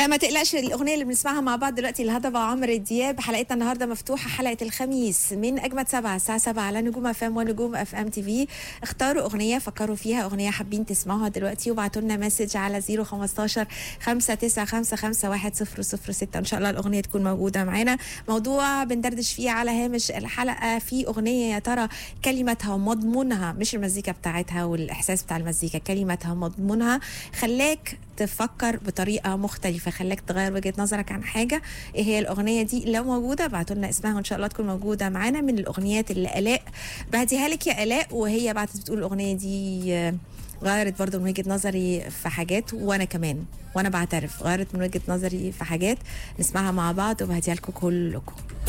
لا ما تقلقش، الاغنيه اللي بنسمعها مع بعض دلوقتي الهضبه عمرو دياب. حلقتنا النهارده مفتوحه، حلقه الخميس من اجمد 7 الساعه 7 على نجوم اف ام ونجوم اف ام تي في. اختاروا اغنيه، فكروا فيها اغنيه حابين تسمعوها دلوقتي، وابعتوا لنا مسج على 015 595510006. ان شاء الله الاغنيه تكون موجوده معانا. موضوع بندردش فيه على هامش الحلقه، في اغنيه يا ترى كلماتها ومضمونها، مش المزيكا بتاعتها والاحساس بتاع المزيكا، كلماتها ومضمونها خلاك تفكر بطريقه مختلفه، خلاك تغير وجهه نظرك عن حاجه. ايه هي الاغنيه دي؟ لو موجوده ابعتوا لنا اسمها وان شاء الله تكون موجوده معانا. من الاغنيات اللي الاء بعتيها لك يا الاء، وهي بعتت بتقول الاغنيه دي غيرت برضو من وجهه نظري في حاجات، وانا كمان وانا بعترف غيرت من وجهه نظري في حاجات. نسمعها مع بعض وبهديها لكم كلكم.